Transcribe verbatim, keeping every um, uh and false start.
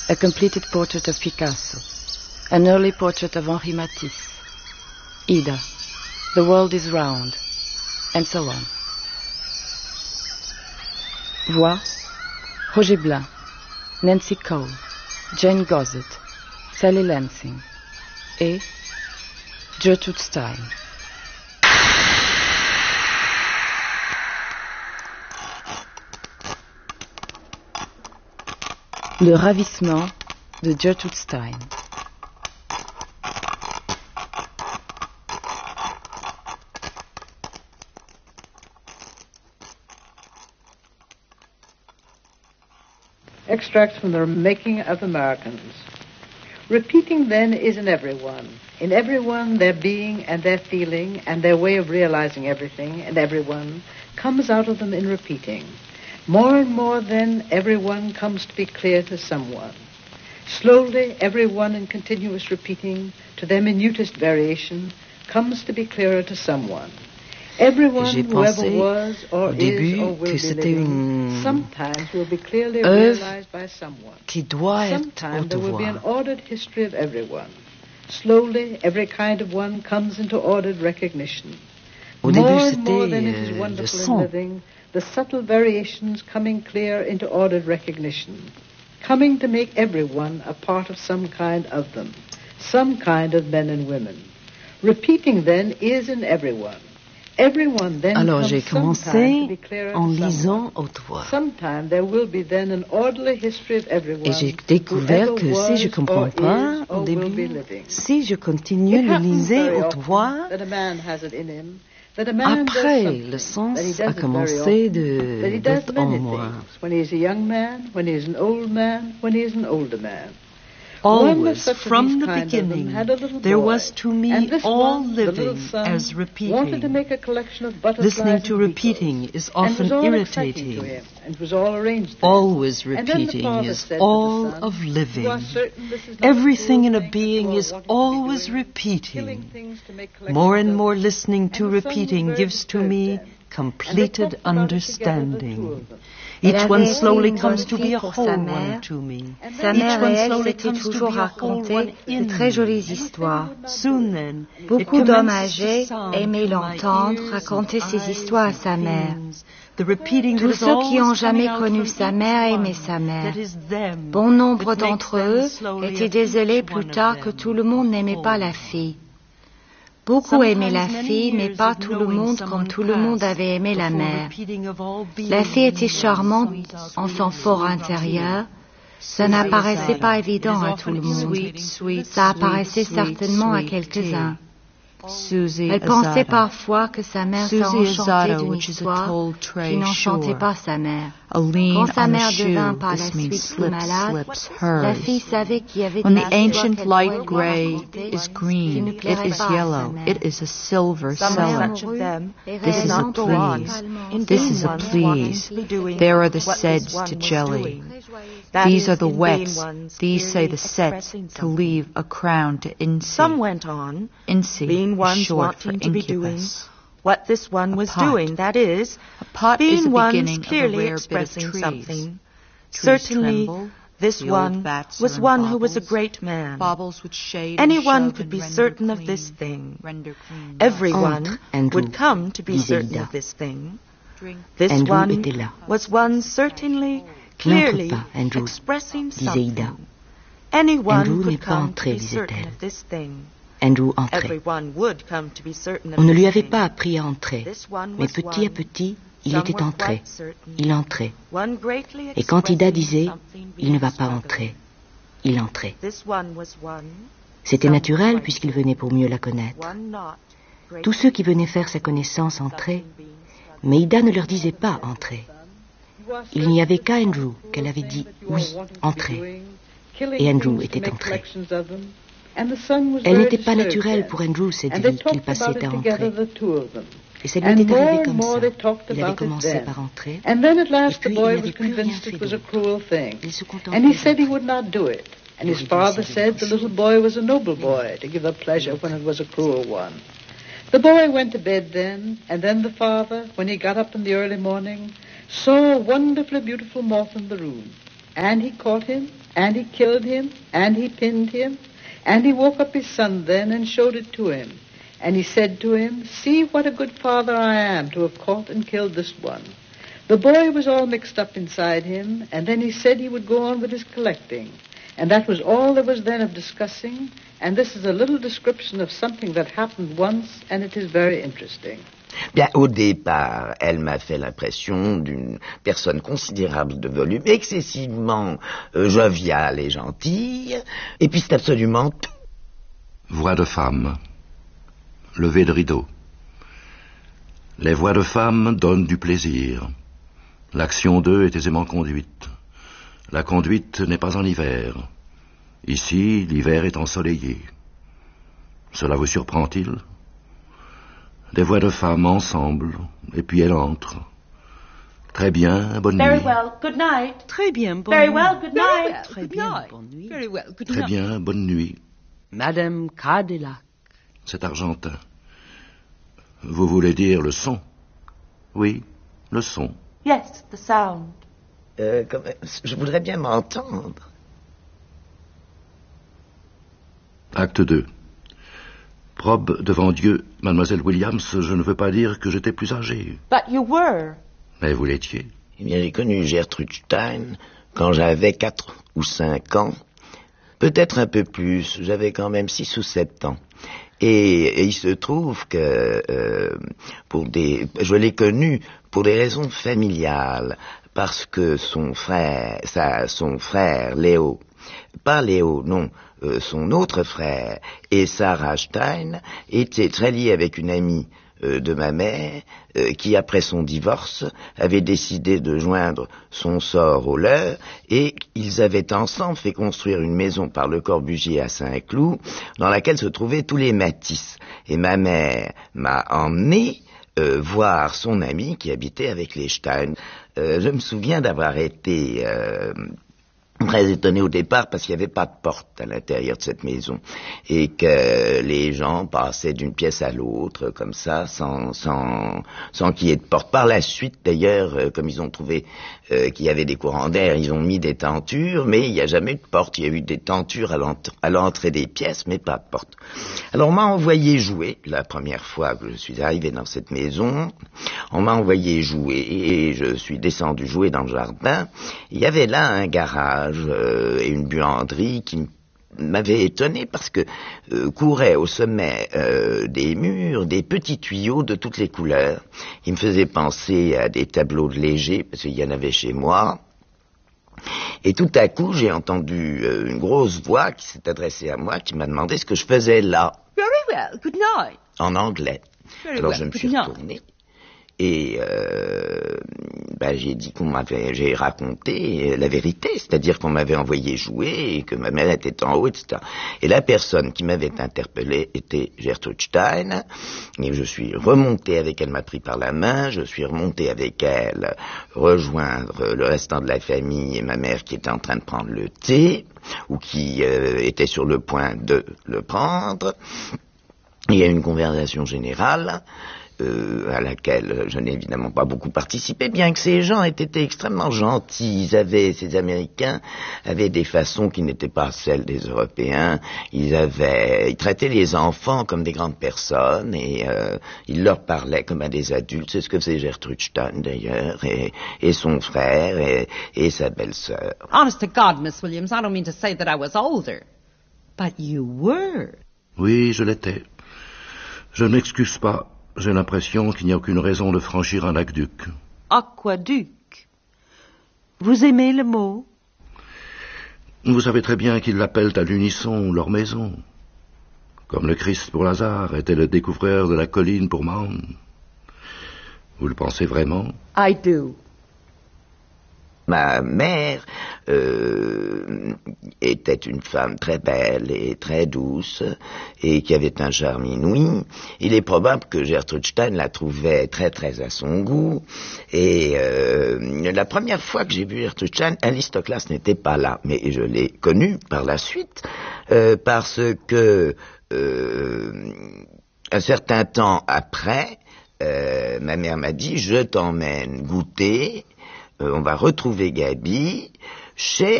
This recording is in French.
a completed portrait of Picasso, an early portrait of Henri Matisse, Ida, The World is Round, and so on. Voix, Roger Blin, Nancy Cole, Jane Gossett, Sally Lansing et Gertrude Stein. Le ravissement de Gertrude Stein. Extracts from the Making of Americans. Repeating, then, is in everyone. In everyone, their being and their feeling and their way of realizing everything and everyone comes out of them in repeating. More and more, then, everyone comes to be clear to someone. Slowly, everyone in continuous repeating, to their minutest variation, comes to be clearer to someone. J'ai pensé au début que c'était une œuvre qui doit être haute voix. Slowly, every kind of one comes into ordered recognition. Au début, c'était le son. The subtle variations coming clear into ordered recognition, coming to make everyone a part of some kind of them, some kind of men and women. Repeating, then, is in everyone. Everyone then Alors comes j'ai commencé en lisant haute voix. Sometime there will be then an orderly history of everyone. Et j'ai découvert que si je ne comprends pas au début, si je continue de lire haute voix, après, le sens a commencé de, d'être en moi. Always, from the beginning, there was to me all living as repeating. Listening to repeating is often irritating. Always repeating is all of living. Everything in a being is always repeating. More and more listening to repeating gives to me completed understanding. Each one slowly comes to be a whole one to me. Sa mère et elle s'étaient toujours raconté de très jolies histoires. Beaucoup d'hommes âgés aimaient l'entendre raconter ces histoires à sa mère. Tous ceux qui ont jamais connu sa mère aimaient sa mère. Bon nombre d'entre eux étaient désolés plus tard que tout le monde n'aimait pas la fille. Beaucoup aimaient la fille, mais pas tout le monde comme tout le monde avait aimé la mère. La fille était charmante en son fort intérieur. Ça n'apparaissait pas évident à tout le monde. Ça apparaissait certainement à quelques-uns. Elle pensait parfois que sa mère s'enchantait d'une histoire qui n'enchantait pas sa mère. Quand sa mère devint par la suite plus malade, la fille savait qu'il y avait When des the ancient light gray is green, it is yellow, it is a silver cellar. This is a please. This is a please. There are the seds to jelly. These are the wets. These say the sets to leave a crown to Insi. Some went on, Insi being ones is short for wanting to be doing incubus. what this one A was pot. doing, that is, A pot being is the ones beginning of a clearly rare bit of expressing trees. something. Trees Certainly, tremble, this the old one bats was are in one who was a baubles. great man. Baubles would shade and Anyone shove could and be render certain clean, of this thing. render clean. Everyone Entre, Andrew, would come to be disait certain Ida. of this thing. Drink. This Andrew one était là. was one certainly, clearly pas, Andrew, expressing disait Ida. something. Anyone Andrew n'est could pas come entré, to be certain disait-elle. of this thing. Andrew entrait. Everyone would come to be certain of On ne this lui avait thing. pas appris à entrer, This one mais was petit à one. petit, il Some était were entré. quite certain. Il entrait. One greatly Et quand Ida expressing disait something « il ne va being pas spoken. entrer », il entrait. This one was one. C'était Some naturel quite puisqu'il venait pour mieux la connaître. One not greatly Tous ceux qui venaient faire sa connaissance entraient, something being spoken. mais Ida ne leur disait pas « entrez ». Il n'y avait qu'à Andrew qu'elle avait dit « oui, entrez ». Et Andrew était entré. Elle n'était pas naturelle pour Andrew, cette vie qu'il passait à entrer. Et ça lui était arrivé comme ça. Il avait commencé par entrer, And then at et last the puis il boy n'avait was plus rien convinced fait it was a d'autre. cruel thing. Il se And contentait he said he d'entrer. would not do it. And his Oui, father c'est said the quelque little boy was a noble boy to give up pleasure when it was a cruel one. The boy went to bed then, and then the father, when he got up in the early morning, saw a wonderfully beautiful moth in the room. And he caught him, and he killed him, and he pinned him, and he woke up his son then and showed it to him. And he said to him, see what a good father I am to have caught and killed this one. The boy was all mixed up inside him, and then he said he would go on with his collecting. And that was all there was then of discussing, and this is a little description of something that happened once, and it is very interesting. Bien, au départ, elle m'a fait l'impression d'une personne considérable de volume, excessivement euh, joviale et gentille, et puis c'est absolument tout. Voix de femme. Lever de rideau. Les voix de femmes donnent du plaisir. L'action d'eux est aisément conduite. La conduite n'est pas en hiver. Ici, l'hiver est ensoleillé. Cela vous surprend-il? Des voix de femmes ensemble, et puis elle entre. Très bien, bonne Very nuit. well, good night. Très bien, bonne Very nuit. well, good night. Très bien, bonne nuit. Very well, good Très night. bien, bonne nuit. Madame Cadillac. C'est argentin. Vous voulez dire le son? Oui, le son. Yes, the sound. Euh, comme, je voudrais bien m'entendre. Acte deux. Probe devant Dieu, mademoiselle Williams, je ne veux pas dire que j'étais plus âgé. But you were. Mais vous l'étiez. Eh bien, j'ai connu Gertrude Stein quand j'avais quatre ou cinq ans. Peut-être un peu plus, j'avais quand même six ou sept ans. Et, et il se trouve que euh, pour des, je l'ai connue pour des raisons familiales, parce que son frère, sa, son frère Léo, pas Léo, non, euh, son autre frère et Sarah Stein étaient très liés avec une amie euh, de ma mère, euh, qui après son divorce avait décidé de joindre son sort au leur, et ils avaient ensemble fait construire une maison par Le Corbusier à Saint-Cloud, dans laquelle se trouvaient tous les Matisse. Et ma mère m'a emmené euh, voir son ami qui habitait avec les Stein. Euh, je me souviens d'avoir été euh, très étonné au départ parce qu'il n'y avait pas de porte à l'intérieur de cette maison et que les gens passaient d'une pièce à l'autre comme ça sans sans sans qu'il y ait de porte. Par la suite d'ailleurs, euh, comme ils ont trouvé euh, qu'il y avait des courants d'air, ils ont mis des tentures, mais il n'y a jamais eu de porte. Il y a eu des tentures à l'entrée, à l'entrée des pièces, mais pas de porte. Alors on m'a envoyé jouer la première fois que je suis arrivé dans cette maison. On m'a envoyé jouer et je suis descendu jouer dans le jardin. Il y avait là un garage Euh, et une buanderie qui m'avait étonné parce que euh, couraient au sommet euh, des murs des petits tuyaux de toutes les couleurs. Ils me faisaient penser à des tableaux de Léger, parce qu'il y en avait chez moi. Et tout à coup, j'ai entendu euh, une grosse voix qui s'est adressée à moi, qui m'a demandé ce que je faisais là. Very well, good night. En anglais. Very Alors well, je me good suis night. retourné. Et euh, ben, j'ai dit qu'on m'avait, j'ai raconté la vérité, c'est-à-dire qu'on m'avait envoyé jouer et que ma mère était en haut, et cetera. Et la personne qui m'avait interpellé était Gertrude Stein, et je suis remonté avec elle, m'a pris par la main, je suis remonté avec elle rejoindre le restant de la famille et ma mère qui était en train de prendre le thé, ou qui euh, était sur le point de le prendre. Il y a eu une conversation générale, Euh, à laquelle je n'ai évidemment pas beaucoup participé, bien que ces gens aient été extrêmement gentils. Ils avaient, ces Américains avaient des façons qui n'étaient pas celles des Européens. Ils avaient, ils traitaient les enfants comme des grandes personnes et euh, ils leur parlaient comme à des adultes. C'est ce que faisait Gertrude Stein d'ailleurs, et, et son frère et, et sa belle-sœur. Honest to God, Miss Williams, I don't mean to say that I was older. But you were. Oui, je l'étais. Je ne m'excuse pas. J'ai l'impression qu'il n'y a aucune raison de franchir un aqueduc. Aquaduc. Vous aimez le mot? Vous savez très bien qu'ils l'appellent à l'unisson leur maison. Comme le Christ pour Lazare était le découvreur de la colline pour Mahon. Vous le pensez vraiment? I do. Ma mère euh, était une femme très belle et très douce et qui avait un charme inouï. Il est probable que Gertrude Stein la trouvait très très à son goût. Et euh, la première fois que j'ai vu Gertrude Stein, Alice Toklas n'était pas là, mais je l'ai connue par la suite euh, parce que euh, un certain temps après, euh, ma mère m'a dit « Je t'emmène goûter ». Euh, on va retrouver Gaby chez